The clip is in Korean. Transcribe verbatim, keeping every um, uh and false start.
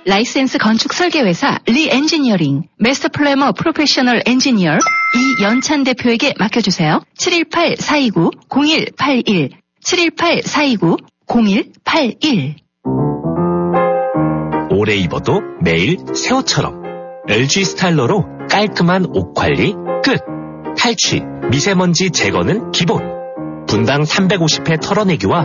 라이센스 건축 설계회사 리엔지니어링, 마스터 플래머 프로페셔널 엔지니어 이연찬 대표에게 맡겨주세요. 칠일팔 사이구 공일팔일, 칠일팔 사이구 공일팔일. 오래 입어도 매일 새 옷처럼 엘지 스타일러로 깔끔한 옷 관리 끝. 탈취, 미세먼지 제거는 기본. 분당 삼백오십 회 털어내기와